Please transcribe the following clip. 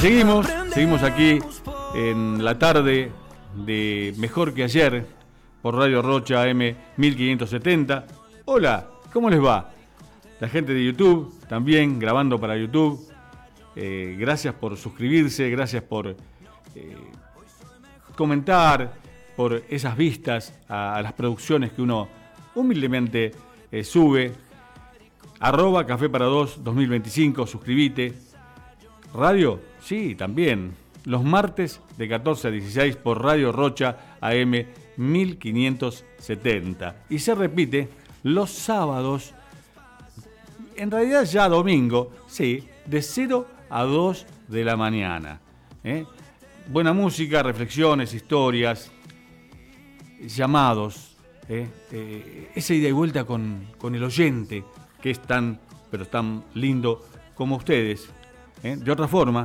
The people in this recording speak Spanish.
seguimos aquí en la tarde de Mejor que Ayer por Radio Rocha AM 1570. Hola, ¿cómo les va? La gente de YouTube también grabando para YouTube. Gracias por suscribirse, gracias por comentar, por esas vistas a las producciones que uno humildemente sube. @Café para Dos 2025, suscribite. Radio, sí, también. Los martes de 14 a 16 por Radio Rocha AM 1570. Y se repite los sábados, en realidad ya domingo, sí, de 0 a 2 de la mañana. Buena música, reflexiones, historias, llamados, esa ida y vuelta con el oyente, que es tan, pero tan lindo como ustedes. De otra forma,